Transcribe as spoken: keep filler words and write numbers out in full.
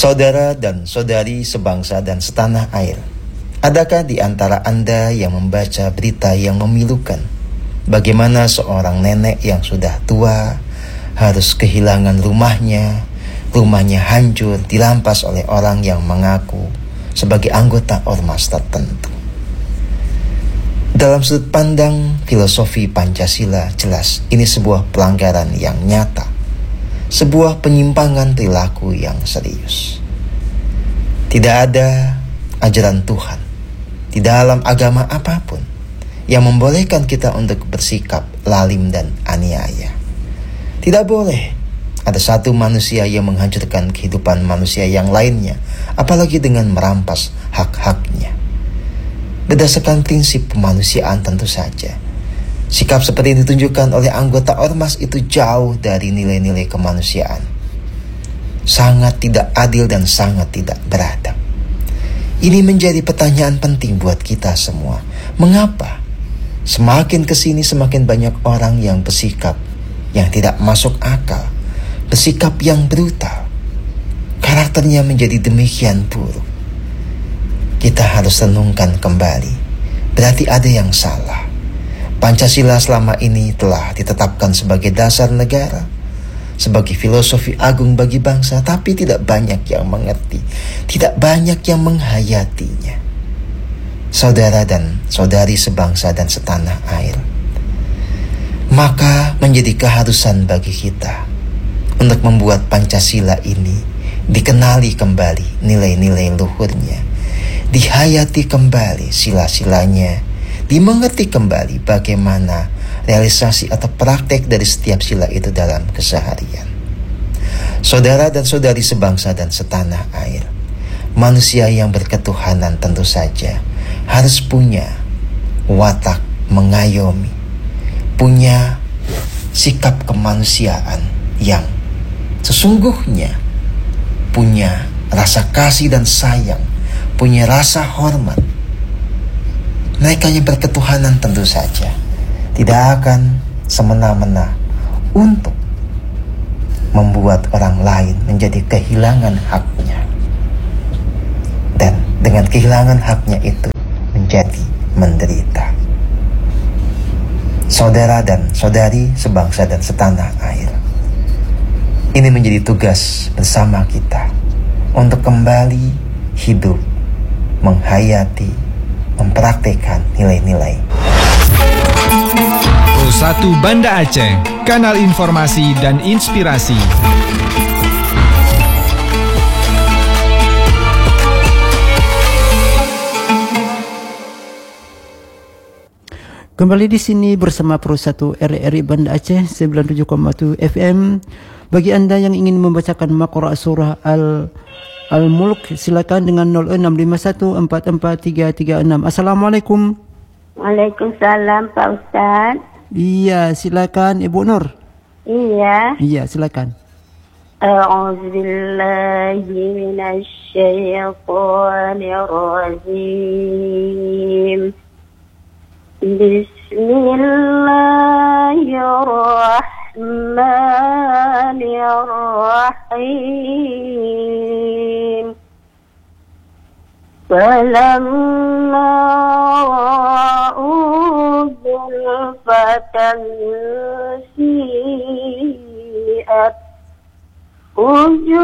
Saudara dan saudari sebangsa dan setanah air, adakah di antara Anda yang membaca berita yang memilukan bagaimana seorang nenek yang sudah tua harus kehilangan rumahnya, rumahnya hancur dirampas oleh orang yang mengaku sebagai anggota ormas tertentu? Dalam sudut pandang filosofi Pancasila, jelas ini sebuah pelanggaran yang nyata, sebuah penyimpangan perilaku yang serius. Tidak ada ajaran Tuhan di dalam agama apapun yang membolehkan kita untuk bersikap lalim dan aniaya. Tidak boleh ada satu manusia yang menghancurkan kehidupan manusia yang lainnya, apalagi dengan merampas hak-haknya. Berdasarkan prinsip kemanusiaan tentu saja, sikap seperti yang ditunjukkan oleh anggota ormas itu jauh dari nilai-nilai kemanusiaan. Sangat tidak adil dan sangat tidak beradab. Ini menjadi pertanyaan penting buat kita semua. Mengapa semakin kesini semakin banyak orang yang bersikap yang tidak masuk akal, bersikap yang brutal, karakternya menjadi demikian buruk? Kita harus renungkan kembali. Berarti ada yang salah. Pancasila selama ini telah ditetapkan sebagai dasar negara, sebagai filosofi agung bagi bangsa, tapi tidak banyak yang mengerti, tidak banyak yang menghayatinya. Saudara dan saudari sebangsa dan setanah air, maka menjadi keharusan bagi kita untuk membuat Pancasila ini dikenali kembali nilai-nilai luhurnya, dihayati kembali sila-silanya, dimengerti kembali bagaimana realisasi atau praktek dari setiap sila itu dalam keseharian. Saudara dan saudari sebangsa dan setanah air, manusia yang berketuhanan tentu saja harus punya watak mengayomi, punya sikap kemanusiaan yang sesungguhnya, punya rasa kasih dan sayang, punya rasa hormat. Mereka yang berketuhanan tentu saja tidak akan semena-mena untuk membuat orang lain menjadi kehilangan haknya, dan dengan kehilangan haknya itu menjadi menderita. Saudara dan saudari sebangsa dan setanah air, ini menjadi tugas bersama kita untuk kembali hidup, menghayati, mempraktikkan nilai-nilai. Pro satu Banda Aceh, kanal informasi dan inspirasi. Kembali di sini bersama Pro satu R R I Banda Aceh sembilan puluh tujuh koma satu F M. Bagi Anda yang ingin membacakan Maqra surah Al Al-Mulk, silakan dengan nol enam lima satu empat empat tiga tiga enam. Assalamualaikum. Waalaikumsalam Pak Ustaz. Iya, silakan Ibu Nur. Iya. Iya, silakan. A'udzubillahi minasyaitonir rajim. Bismillahirrahmanirrahim. فلما رأوا زلفة سيئت وجوه